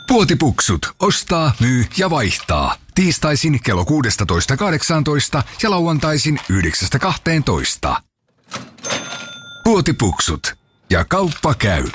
Puotipuksut. Ostaa, myy ja vaihtaa. Tiistaisin kello 16.18 ja lauantaisin 9.12. Puotipuksut. Ja kauppa käy.